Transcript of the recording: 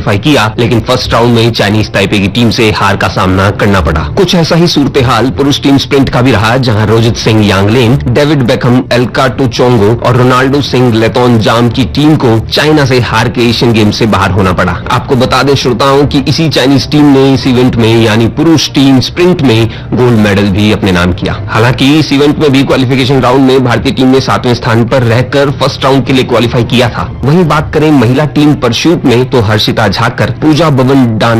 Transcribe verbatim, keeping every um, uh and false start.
Qualify किया, लेकिन first round में चाइनीज ताइपे की टीम से हार का सामना करना पड़ा। कुछ ऐसा ही सूरत हाल पुरुष टीम स्प्रिंट का भी रहा, जहां रोजित सिंह यांगलेन, डेविड बेकहम, एल्का टुचोंगो और रोनाल्डो सिंह लेतोन जाम की टीम को चाइना से हार के एशियन गेम से बाहर होना पड़ा। आपको बता दें श्रोताओं कि इसी चाइनीज टीम ने इस इवेंट में यानी पुरुष टीम स्प्रिंट में गोल्ड मेडल भी अपने नाम किया। हालांकि इस इवेंट में भी क्वालिफिकेशन राउंड में भारतीय टीम ने सातवें स्थान पर रहकर फर्स्ट राउंड के लिए क्वालिफाई किया था। वहीं बात करें महिला टीम परशूट में तो हर्षिता झाकर, पूजा बवन डान